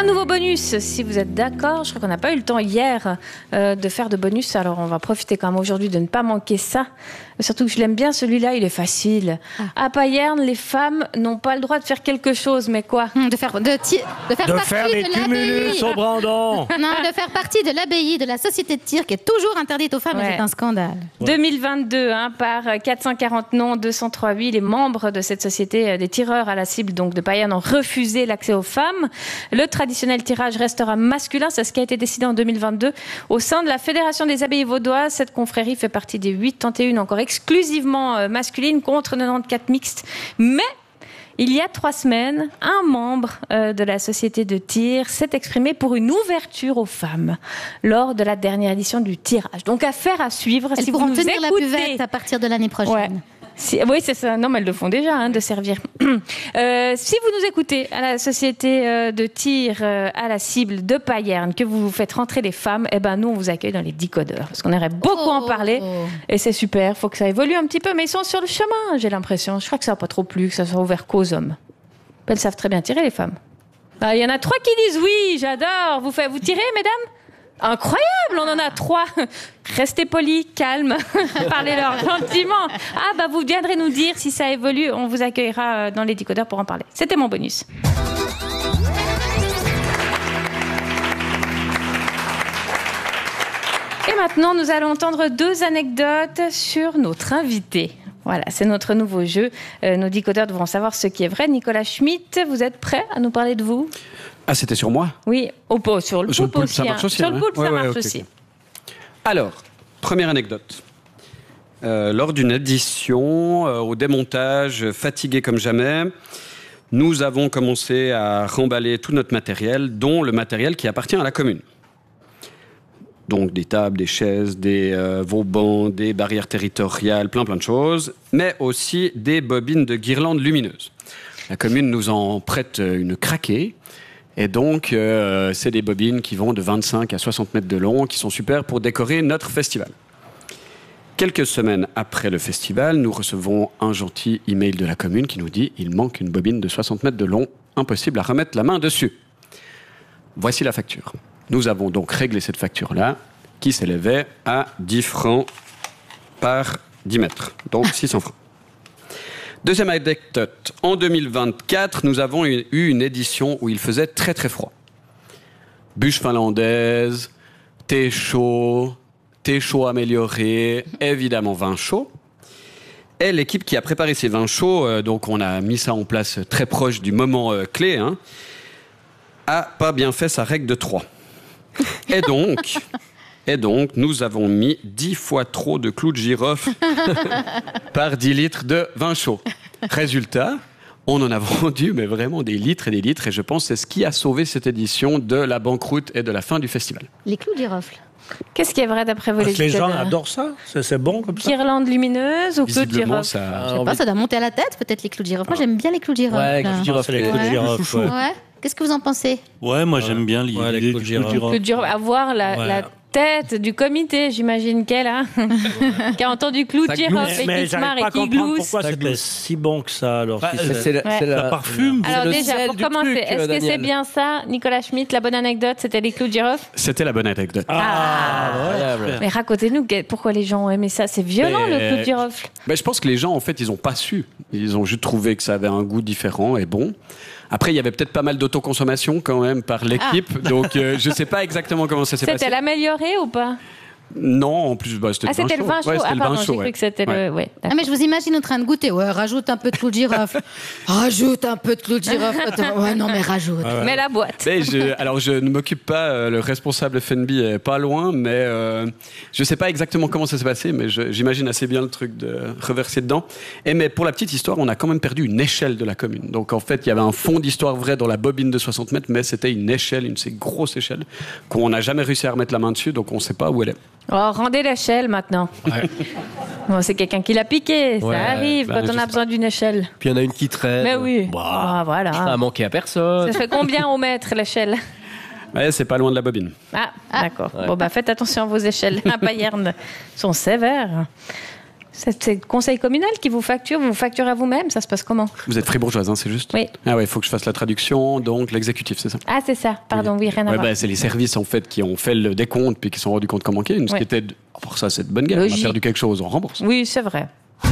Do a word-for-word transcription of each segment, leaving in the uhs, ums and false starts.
Un nouveau bonus, si vous êtes d'accord. Je crois qu'on n'a pas eu le temps hier euh, de faire de bonus, alors on va profiter quand même aujourd'hui de ne pas manquer ça. Surtout que je l'aime bien, celui-là, il est facile. Ah. À Payerne, les femmes n'ont pas le droit de faire quelque chose, mais quoi ? De faire, de, ti- de faire de partie faire des de cumulus au Brandon. Non, de faire partie de l'abbaye de la société de tir qui est toujours interdite aux femmes, Ouais. et c'est un scandale. Ouais. deux mille vingt-deux, hein, par quatre cent quarante noms, deux cent trois oui, les membres de cette société euh, des tireurs à la cible donc de Payerne ont refusé l'accès aux femmes. Le traditionnel tirage restera masculin, c'est ce qui a été décidé en deux mille vingt-deux. Au sein de la Fédération des abbayes vaudoises, cette confrérie fait partie des quatre-vingt-et-un encore exclusivement euh, masculines contre quatre-vingt-quatorze mixtes. Mais il y a trois semaines, un membre euh, de la société de tir s'est exprimé pour une ouverture aux femmes lors de la dernière édition du tirage. Donc affaire à suivre. Elles si pourront vous nous tenir écoutez, la buvette à partir de l'année prochaine. Ouais. Si, oui, c'est ça. Non, mais elles le font déjà, hein, de servir. Euh, si vous nous écoutez à la société euh, de tir euh, à la cible de Payerne, que vous faites rentrer des femmes, eh ben nous, on vous accueille dans les décodeurs. Parce qu'on aimerait beaucoup Oh. en parler. Et c'est super. Faut que ça évolue un petit peu. Mais ils sont sur le chemin, j'ai l'impression. Je crois que ça n'a pas trop plu, que ça soit ouvert qu'aux hommes. Elles savent très bien tirer, les femmes. Il y en a trois qui disent oui, j'adore. Vous, faites, vous tirez, mesdames ? Incroyable, on en a trois. Restez polis, calmes, parlez-leur gentiment. Ah bah vous viendrez nous dire si ça évolue, on vous accueillera dans les décodeurs pour en parler. C'était mon bonus. Et maintenant, nous allons entendre deux anecdotes sur notre invité. Voilà, c'est notre nouveau jeu. Euh, nos décodeurs devront savoir ce qui est vrai. Nicolas Schmitt, vous êtes prêt à nous parler de vous ? Ah, c'était sur moi ? Oui, au pot, sur le Sur le poulpe poulpe, aussi. ça marche hein. aussi, Sur le hein. poulpe, Ouais, ça ouais, marche ok, aussi. ok. Alors, première anecdote. Euh, lors d'une édition, euh, au démontage, fatigué comme jamais, nous avons commencé à remballer tout notre matériel, dont le matériel qui appartient à la commune. Donc des tables, des chaises, des euh, vauban, des barrières territoriales, plein plein de choses, mais aussi des bobines de guirlandes lumineuses. La commune nous en prête une craquée, et donc euh, c'est des bobines qui vont de vingt-cinq à soixante mètres de long, qui sont super pour décorer notre festival. Quelques semaines après le festival, nous recevons un gentil email de la commune qui nous dit « Il manque une bobine de soixante mètres de long, impossible à remettre la main dessus. » Voici la facture. Nous avons donc réglé cette facture-là, qui s'élevait à dix francs par dix mètres, donc six cents francs. Deuxième anecdote, en deux mille vingt-quatre, nous avons eu une édition où il faisait très très froid. Bûche finlandaise, thé chaud, thé chaud amélioré, évidemment vin chaud. Et l'équipe qui a préparé ces vins chauds, euh, donc on a mis ça en place très proche du moment euh, clé, hein, a pas bien fait sa règle de trois. Et donc, et donc, nous avons mis dix fois trop de clous de girofle par dix litres de vin chaud. Résultat, on en a vendu, mais vraiment des litres et des litres, et je pense que c'est ce qui a sauvé cette édition de la banqueroute et de la fin du festival. Les clous de girofle. Qu'est-ce qui est vrai d'après vous, les Parce que les gens décodeurs ? adorent ça. C'est, c'est bon comme ça. Guirlande lumineuse ou clous de Visiblement, girofle ? ça... Je sais pas, ça doit monter à la tête, peut-être, les clous de girofle. Moi, j'aime bien les clous de girofle. Ouais, les là. clous de girofle. C'est les clous de Ouais. girofle. Ouais. Ouais. Qu'est-ce que vous en pensez ? Ouais, moi j'aime bien l'idée Ouais, les du clous de clou de girofle. Clous de girofle, avoir la, Ouais. la tête du comité, j'imagine qu'elle a, qui a entendu clous de Ça girofle glousse. et Mais qui se j'arrive marre pas à et qui comprendre glousse. pourquoi Ça c'était glousse. si bon que ça. Alors, Bah, si euh, c'est- c'est, la, Ouais. c'est la- Ça parfume. c'est Alors le déjà, sel pour du commencer, truc, est-ce que Daniel. c'est bien ça, Nicolas Schmitt, la bonne anecdote, c'était les clous de girofle ? C'était la bonne anecdote. Ah, Incroyable. Mais racontez-nous que- pourquoi les gens ont aimé ça. C'est violent, Mais- le clou de girofle. Ben, je pense que les gens, en fait, ils n'ont pas su. Ils ont juste trouvé que ça avait un goût différent et bon. Après, il y avait peut-être pas mal d'autoconsommation quand même par l'équipe. Donc, euh, je ne sais pas exactement comment ça s'est passé. C'était l'amélioré ou pas ? Non, en plus, bah, c'était Ah, le vin c'était chaud. le vin chaud. Ouais, c'était Ah, le pardon, vin j'ai chaud, cru ouais. que c'était Ouais. le... Ouais, Ah, mais je vous imagine en train de goûter. Ouais, rajoute un peu de clous de girofle. Rajoute un peu de clous de girofle. Attends, ouais, non, mais rajoute. Mais la boîte. Mais je, alors, je ne m'occupe pas, euh, le responsable F N B est pas loin, mais euh, je ne sais pas exactement comment ça s'est passé, mais je- j'imagine assez bien le truc de reverser dedans. Et mais pour la petite histoire, on a quand même perdu une échelle de la commune. Donc en fait, il y avait un fond d'histoire vrai dans la bobine de soixante mètres, mais c'était une échelle, une de ces grosses échelles, qu'on n'a jamais réussi à remettre la main dessus, donc on ne sait pas où elle est. Oh, rendez l'échelle maintenant. Bon, c'est quelqu'un qui l'a piqué, Ouais, ça arrive bah, quand je on sais a besoin d'une échelle. Puis il y en a une qui traîne. Mais oui. Bah, Ah, voilà. ça a manqué à personne. Ça fait combien au mètre l'échelle ? Ouais, c'est pas loin de la bobine. Ah, d'accord. Bon, bah faites attention à vos échelles. À Payerne sont sévères. C'est c'est le conseil communal qui vous facture, vous vous facturez à vous-même, ça se passe comment? Vous êtes fribourgeoise, hein, c'est juste? Oui. Ah ouais, il faut que je fasse la traduction, donc l'exécutif, c'est ça? Ah, c'est ça, pardon, oui, rien à Ouais, voir. bah, c'est les services en fait qui ont fait le décompte puis qui se sont rendus compte qu'on manquait. Ce Ouais. qui était, de- pour ça, c'est de bonne guerre. On Logique. a perdu quelque chose, on rembourse. Oui, c'est vrai.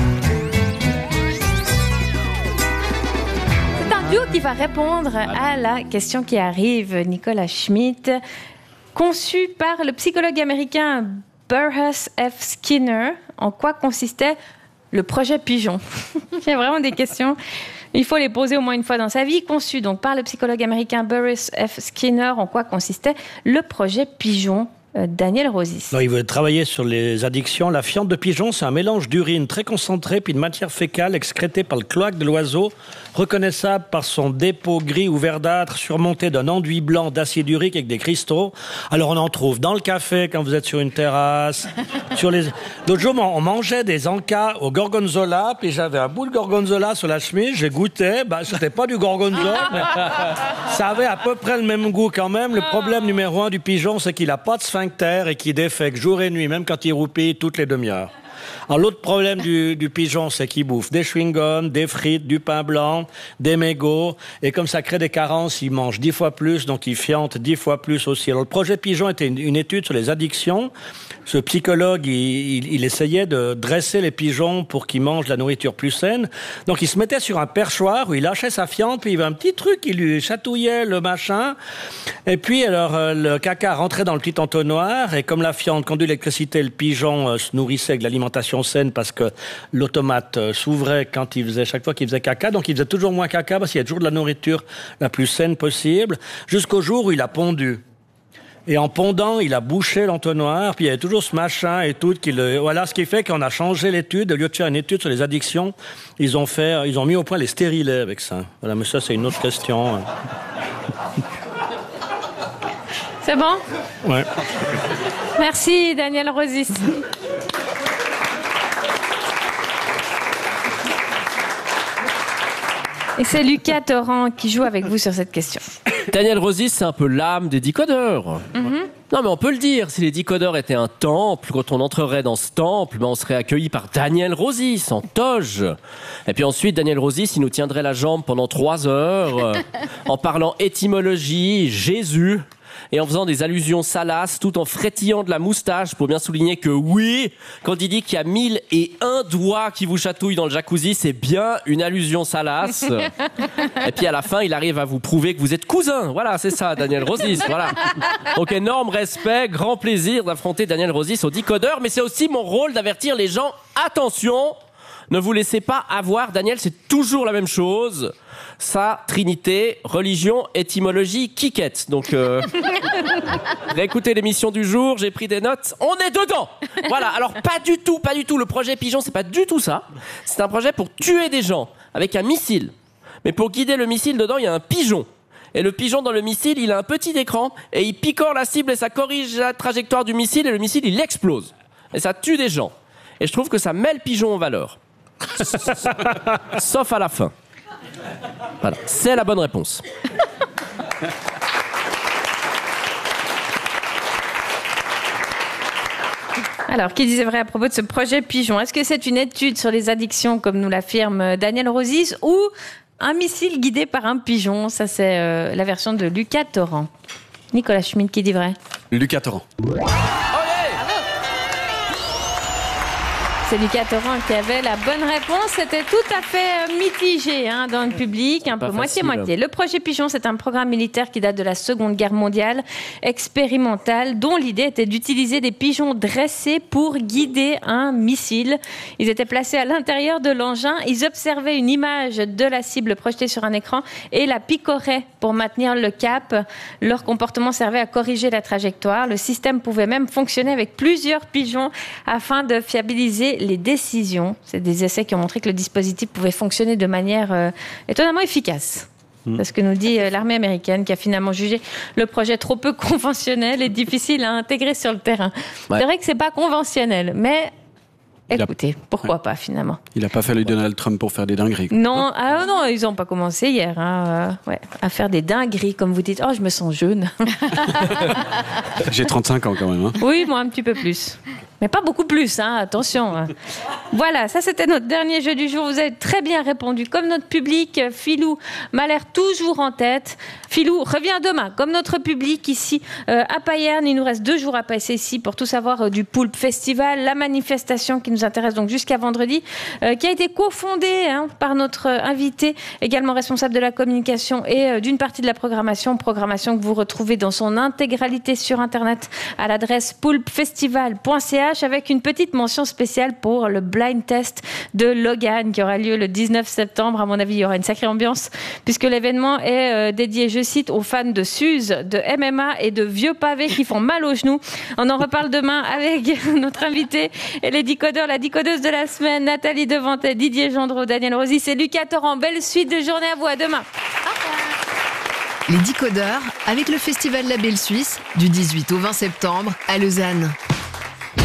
C'est un duo qui va répondre à la question qui arrive, Nicolas Schmitt. Conçu par le psychologue américain Burrhus F. Skinner, en quoi consistait le projet Pigeon? Il y a vraiment des questions. Il faut les poser au moins une fois dans sa vie. Conçu donc par le psychologue américain Burrhus F. Skinner, en quoi consistait le projet Pigeon? Euh, Daniel Rosis. Non, il veut travailler sur les addictions. La fiente de pigeon, c'est un mélange d'urine très concentré puis de matière fécale excrétée par le cloaque de l'oiseau, reconnaissable par son dépôt gris ou verdâtre surmonté d'un enduit blanc d'acide urique avec des cristaux. Alors on en trouve dans le café quand vous êtes sur une terrasse. sur les... L'autre jour, on mangeait des encas au gorgonzola, puis j'avais un bout de gorgonzola sur la chemise, j'ai goûté, bah, c'était pas du gorgonzola, mais ça avait à peu près le même goût quand même. Le problème numéro un du pigeon, c'est qu'il a pas de sphincter et qui défecte jour et nuit, même quand il roupille toutes les demi-heures. Alors l'autre problème du, du pigeon, c'est qu'il bouffe des chewing-gums, des frites, du pain blanc, des mégots, et comme ça crée des carences, il mange dix fois plus, donc il fiente dix fois plus aussi. Alors le projet Pigeon était une, une étude sur les addictions. Ce psychologue, il, il, il essayait de dresser les pigeons pour qu'ils mangent la nourriture plus saine. Donc il se mettait sur un perchoir où il lâchait sa fiente, puis il y avait un petit truc qui lui chatouillait le machin. Et puis alors euh, le caca rentrait dans le petit entonnoir, et comme la fiente conduit l'électricité, le pigeon euh, se nourrissait de l'alimentation saine parce que l'automate euh, s'ouvrait quand il faisait, chaque fois qu'il faisait caca. Donc il faisait toujours moins caca parce qu'il y a toujours de la nourriture la plus saine possible, jusqu'au jour où il a pondu. Et en pondant, il a bouché l'entonnoir, puis il y avait toujours ce machin et tout. Qui le... Voilà ce qui fait qu'on a changé l'étude. Au lieu de faire une étude sur les addictions, ils ont, fait, ils ont mis au point les stérilets avec ça. Voilà, mais ça, c'est une autre question. C'est bon? Ouais. Merci, Daniel Rosis. Et c'est Lucas Torrent qui joue avec vous sur cette question. Daniel Rosis, c'est un peu l'âme des décodeurs. Mm-hmm. Non, mais on peut le dire. Si les décodeurs étaient un temple, quand on entrerait dans ce temple, ben on serait accueilli par Daniel Rosis en toge. Et puis ensuite, Daniel Rosis, il nous tiendrait la jambe pendant trois heures euh, en parlant étymologie, Jésus, et en faisant des allusions salaces, tout en frétillant de la moustache pour bien souligner que oui, quand il dit qu'il y a mille et un doigts qui vous chatouillent dans le jacuzzi, c'est bien une allusion salace. Et puis à la fin, il arrive à vous prouver que vous êtes cousins. Voilà, c'est ça, Daniel Rosis. Voilà. Donc énorme respect, grand plaisir d'affronter Daniel Rosis au décodeur, mais c'est aussi mon rôle d'avertir les gens. Attention, ne vous laissez pas avoir. Daniel, c'est toujours la même chose. Ça, trinité, religion, étymologie, quiquette. Donc, euh, réécoutez l'émission du jour, j'ai pris des notes, on est dedans. Voilà, alors pas du tout, pas du tout. Le projet Pigeon, c'est pas du tout ça. C'est un projet pour tuer des gens avec un missile. Mais pour guider le missile, dedans, il y a un pigeon. Et le pigeon dans le missile, il a un petit écran et il picore la cible et ça corrige la trajectoire du missile et le missile, il explose. Et ça tue des gens. Et je trouve que ça met le pigeon en valeur. Sauf à la fin. Voilà, c'est la bonne réponse. Alors, qui disait vrai à propos de ce projet Pigeon? Est-ce que c'est une étude sur les addictions, comme nous l'affirme Daniel Rosis, ou un missile guidé par un pigeon? Ça, c'est euh, la version de Lucas Torrent. Nicolas Schmitt, qui dit vrai? Lucas Torrent. C'est Lucas Torrent qui avait la bonne réponse. C'était tout à fait mitigé hein, dans le public, un Pas peu facile. moitié-moitié. Le projet Pigeon, c'est un programme militaire qui date de la Seconde Guerre mondiale, expérimental, dont l'idée était d'utiliser des pigeons dressés pour guider un missile. Ils étaient placés à l'intérieur de l'engin, ils observaient une image de la cible projetée sur un écran et la picoraient pour maintenir le cap. Leur comportement servait à corriger la trajectoire. Le système pouvait même fonctionner avec plusieurs pigeons afin de fiabiliser les décisions. C'est des essais qui ont montré que le dispositif pouvait fonctionner de manière euh, étonnamment efficace. Mmh. C'est ce que nous dit euh, l'armée américaine, qui a finalement jugé le projet trop peu conventionnel et difficile à intégrer sur le terrain. Ouais. C'est vrai que c'est pas conventionnel, mais écoutez, a... pourquoi ouais. pas finalement. Il n'a pas fallu Donald Trump pour faire des dingueries. Quoi. Non, ah, non, ils n'ont pas commencé hier hein, euh, ouais, à faire des dingueries, comme vous dites. Oh, je me sens jeune. J'ai trente-cinq ans quand même. Hein. Oui, moi un petit peu plus. Mais pas beaucoup plus, hein, attention. Voilà, ça c'était notre dernier jeu du jour. Vous avez très bien répondu. Comme notre public, Philou m'a l'air toujours en tête. Philou revient demain, comme notre public ici euh, à Payerne. Il nous reste deux jours à passer ici pour tout savoir euh, du Poulpe Festival, la manifestation qui nous intéresse donc jusqu'à vendredi, euh, qui a été cofondée hein, par notre euh, invité, également responsable de la communication et euh, d'une partie de la programmation. Programmation que vous retrouvez dans son intégralité sur Internet à l'adresse poulpefestival point c h. avec une petite mention spéciale pour le blind test de Logan qui aura lieu le dix-neuf septembre. À mon avis, il y aura une sacrée ambiance puisque l'événement est euh, dédié, je cite, aux fans de Suze, de M M A et de vieux pavés qui font mal aux genoux. On en reparle demain avec notre invité et les décodeurs, la décodeuse de la semaine, Nathalie Devantet, Didier Gendreau, Daniel Rosis et Lucas Torrent. Belle suite de journée à vous. À demain. Les décodeurs avec le Festival Label Suisse du dix-huit au vingt septembre à Lausanne.